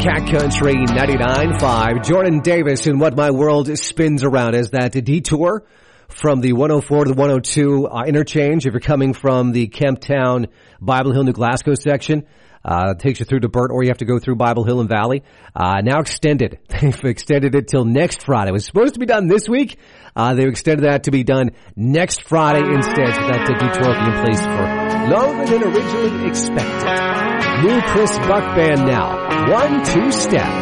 Cat Country 99.5. Jordan Davis in What My World Spins Around as that detour from the 104 to the 102 interchange. If you're coming from the Kemptown, Bible Hill, New Glasgow section, takes you through to Burt, or you have to go through Bible Hill and Valley. Now extended. They've extended it till next Friday. It was supposed to be done this week. They've extended that to be done next Friday instead. So that detour will be in place for longer than originally expected. New Chris Buck Band now. 1-2 step.